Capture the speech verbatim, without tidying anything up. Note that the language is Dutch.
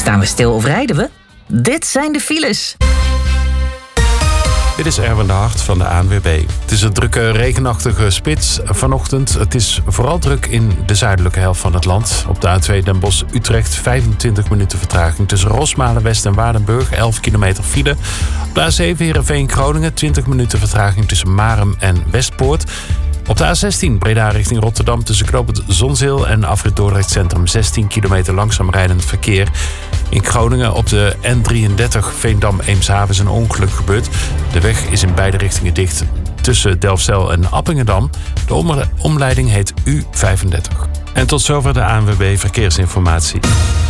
Staan we stil of rijden we? Dit zijn de files. Dit is Erwin de Hart van de A N W B. Het is een drukke, regenachtige spits vanochtend. Het is vooral druk in de zuidelijke helft van het land. Op de A twee Den Bosch-Utrecht vijfentwintig minuten vertraging. Tussen Rosmalen West en Waardenburg elf kilometer file. Op de A zeven Heerenveen-Groningen twintig minuten vertraging tussen Marum en Westpoort. Op de A zestien Breda richting Rotterdam tussen knooppunt Zonzeel en afrit Dordrecht Centrum zestien kilometer langzaam rijdend verkeer. In Groningen op de N drieëndertig Veendam-Eemshaven is een ongeluk gebeurd. De weg is in beide richtingen dicht tussen Delfzijl en Appingedam. De om- omleiding heet U vijfendertig. En tot zover de A N W B Verkeersinformatie.